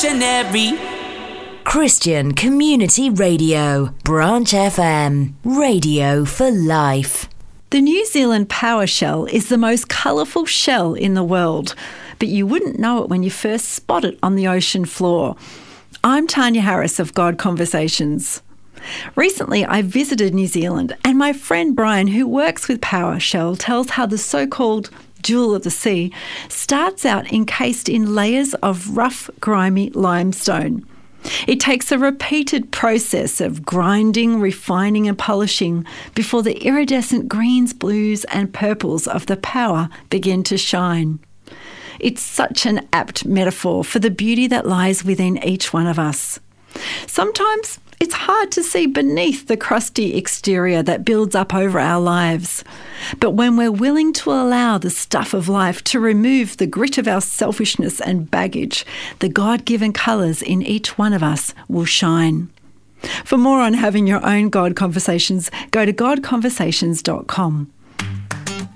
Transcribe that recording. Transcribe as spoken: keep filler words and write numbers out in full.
revolutionary. Christian Community Radio, Branch F M, radio for life. The New Zealand power shell is the most colourful shell in the world, but you wouldn't know it when you first spot it on the ocean floor. I'm Tanya Harris of God Conversations. Recently, I visited New Zealand, and my friend Brian, who works with PowerShell, tells how the so-called jewel of the sea starts out encased in layers of rough, grimy limestone. It takes a repeated process of grinding, refining and polishing before the iridescent greens, blues and purples of the power begin to shine. It's such an apt metaphor for the beauty that lies within each one of us. Sometimes it's hard to see beneath the crusty exterior that builds up over our lives. But when we're willing to allow the stuff of life to remove the grit of our selfishness and baggage, the God-given colours in each one of us will shine. For more on having your own God Conversations, go to god conversations dot com.